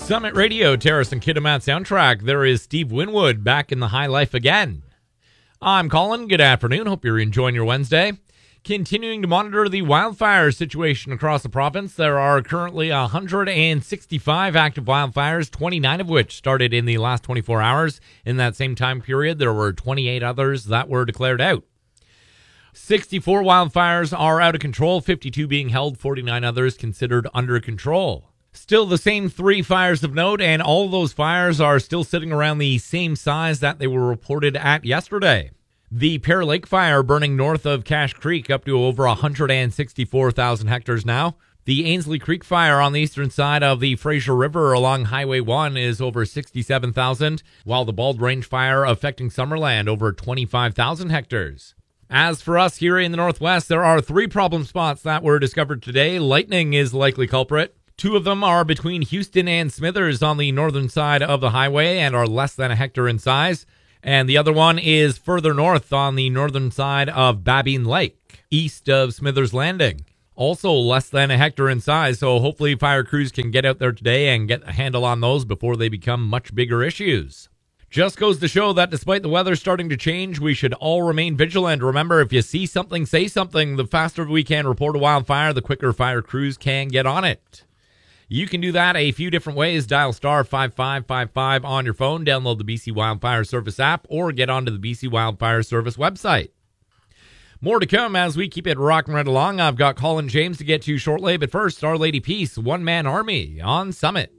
Summit Radio, Terrace and Kitimat soundtrack. There is Steve Winwood back in the high life again. I'm Colin. Good afternoon. Hope you're enjoying your Wednesday. Continuing to monitor the wildfire situation across the province. There are currently 165 active wildfires, 29 of which started in the last 24 hours. In that same time period, there were 28 others that were declared out. 64 wildfires are out of control, 52 being held, 49 others considered under control. Still the same 3 fires of note, and all those fires are still sitting around the same size that they were reported at yesterday. The Pear Lake fire burning north of Cache Creek up to over 164,000 hectares now. The Ainslie Creek fire on the eastern side of the Fraser River along Highway 1 is over 67,000, while the Bald Range fire affecting Summerland over 25,000 hectares. As for us here in the Northwest, there are 3 problem spots that were discovered today. Lightning is the likely culprit. 2 of them are between Houston and Smithers on the northern side of the highway and are less than a hectare in size. And the other one is further north on the northern side of Babine Lake, east of Smithers Landing. Also less than a hectare in size, so hopefully fire crews can get out there today and get a handle on those before they become much bigger issues. Just goes to show that despite the weather starting to change, we should all remain vigilant. Remember, if you see something, say something. The faster we can report a wildfire, the quicker fire crews can get on it. You can do that a few different ways. Dial star 5555 on your phone, download the BC Wildfire Service app, or get onto the BC Wildfire Service website. More to come as we keep it rocking right along. I've got Colin James to get to shortly, but first, Our Lady Peace, One Man Army on Summit.